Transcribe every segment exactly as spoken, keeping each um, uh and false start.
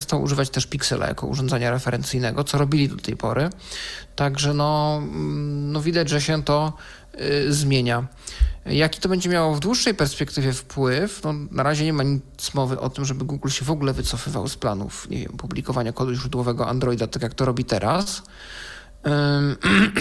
chcą używać też Pixela jako urządzenia referencyjnego, co robili do tej pory. Także no, no widać, że się to y, zmienia. Jaki to będzie miało w dłuższej perspektywie wpływ? No, na razie nie ma nic mowy o tym, żeby Google się w ogóle wycofywał z planów, nie wiem, publikowania kodu źródłowego Androida, tak jak to robi teraz. Ym,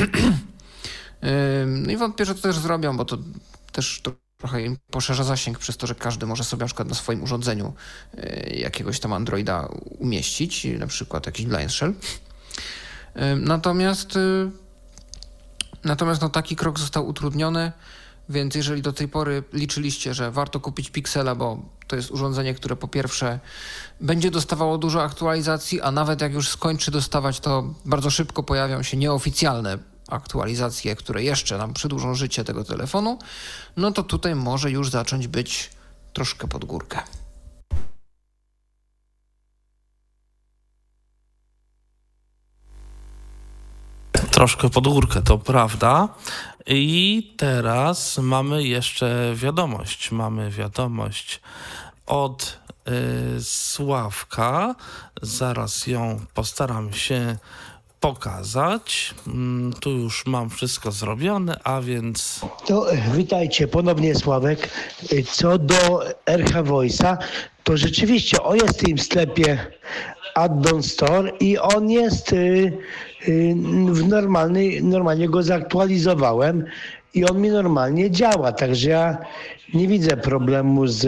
ym, no i wątpię, że to też zrobią, bo to też to trochę im poszerza zasięg przez to, że każdy może sobie na przykład na swoim urządzeniu y, jakiegoś tam Androida umieścić, na przykład jakiś Blind Shell. Y, natomiast y, natomiast no, taki krok został utrudniony. Więc jeżeli do tej pory liczyliście, że warto kupić Pixela, bo to jest urządzenie, które po pierwsze będzie dostawało dużo aktualizacji, a nawet jak już skończy dostawać, to bardzo szybko pojawią się nieoficjalne aktualizacje, które jeszcze nam przedłużą życie tego telefonu, no to tutaj może już zacząć być troszkę pod górkę. Troszkę pod górkę, to prawda. I teraz mamy jeszcze wiadomość. Mamy wiadomość od y, Sławka. Zaraz ją postaram się pokazać. Mm, tu już mam wszystko zrobione, a więc... To witajcie, ponownie Sławek. Co do R H Voice'a, to rzeczywiście on jest w tym sklepie Addon Store i on jest... Y, w normalny, normalnie go zaktualizowałem i on mi normalnie działa, także ja nie widzę problemu z,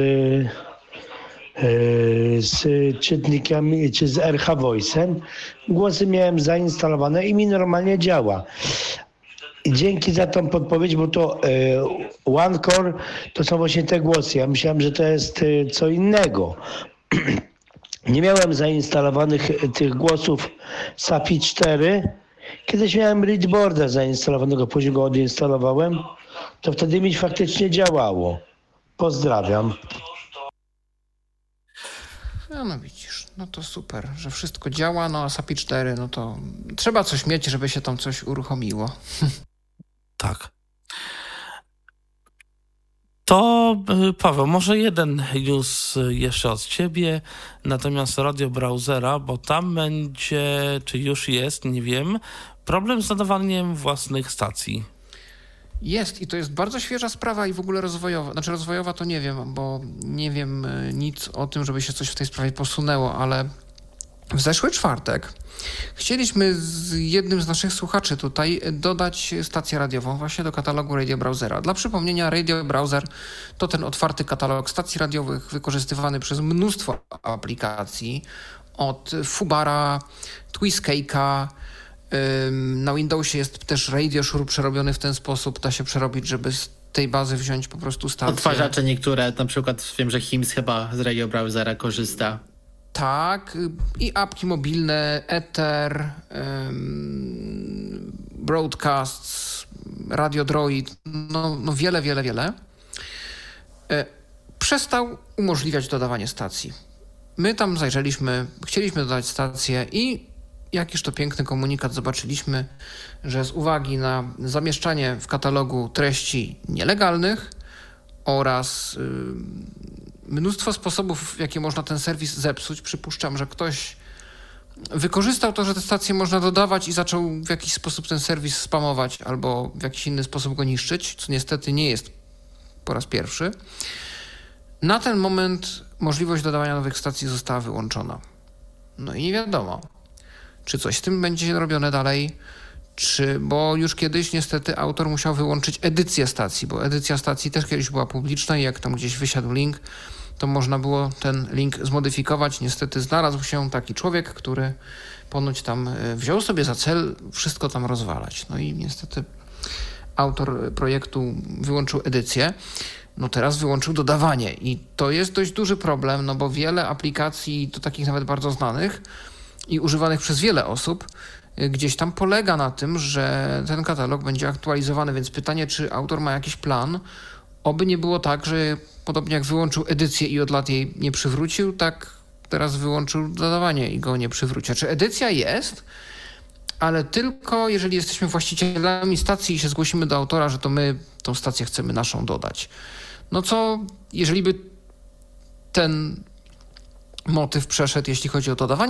z czytnikami czy z R H Voice'em. Głosy miałem zainstalowane i mi normalnie działa. I dzięki za tą podpowiedź, bo to OneCore to są właśnie te głosy. Ja myślałem, że to jest co innego. Nie miałem zainstalowanych tych głosów S A P I cztery. Kiedyś miałem Reachboarda zainstalowanego, później go odinstalowałem. To wtedy mi faktycznie działało. Pozdrawiam. No, no widzisz, no to super, że wszystko działa, no a S A P I cztery, no to trzeba coś mieć, żeby się tam coś uruchomiło. Tak. To Paweł, może jeden news jeszcze od ciebie, natomiast radio browsera, bo tam będzie, czy już jest, nie wiem, problem z nadawaniem własnych stacji. Jest i to jest bardzo świeża sprawa i w ogóle rozwojowa. Znaczy rozwojowa to nie wiem, bo nie wiem nic o tym, żeby się coś w tej sprawie posunęło, ale w zeszły czwartek chcieliśmy z jednym z naszych słuchaczy tutaj dodać stację radiową właśnie do katalogu Radio Browsera. Dla przypomnienia, Radio Browser to ten otwarty katalog stacji radiowych wykorzystywany przez mnóstwo aplikacji, od Fubara, Twiscake'a. Na Windowsie jest też Radio Shure przerobiony w ten sposób. Da się przerobić, żeby z tej bazy wziąć po prostu stację. Odtwarzacze niektóre, na przykład wiem, że Hims chyba z Radio Browsera korzysta. Tak, i apki mobilne, Ether, um, Broadcasts, Radio Droid, no, no wiele, wiele, wiele. E, przestał umożliwiać dodawanie stacji. My tam zajrzeliśmy, chcieliśmy dodać stację i jakiż to piękny komunikat zobaczyliśmy, że z uwagi na zamieszczanie w katalogu treści nielegalnych oraz y, mnóstwo sposobów, w jakie można ten serwis zepsuć. Przypuszczam, że ktoś wykorzystał to, że te stacje można dodawać i zaczął w jakiś sposób ten serwis spamować albo w jakiś inny sposób go niszczyć, co niestety nie jest po raz pierwszy. Na ten moment możliwość dodawania nowych stacji została wyłączona. No i nie wiadomo, czy coś z tym będzie robione dalej, czy, bo już kiedyś niestety autor musiał wyłączyć edycję stacji, bo edycja stacji też kiedyś była publiczna i jak tam gdzieś wysiadł link, to można było ten link zmodyfikować. Niestety znalazł się taki człowiek, który ponoć tam wziął sobie za cel wszystko tam rozwalać. No i niestety autor projektu wyłączył edycję. No teraz wyłączył dodawanie i to jest dość duży problem, no bo wiele aplikacji, to takich nawet bardzo znanych i używanych przez wiele osób, gdzieś tam polega na tym, że ten katalog będzie aktualizowany, więc pytanie, czy autor ma jakiś plan. Oby nie było tak, że podobnie jak wyłączył edycję i od lat jej nie przywrócił, tak teraz wyłączył dodawanie i go nie przywróci. Czy edycja jest, ale tylko jeżeli jesteśmy właścicielami stacji i się zgłosimy do autora, że to my tą stację chcemy naszą dodać. No co, jeżeli by ten motyw przeszedł, jeśli chodzi o dodawanie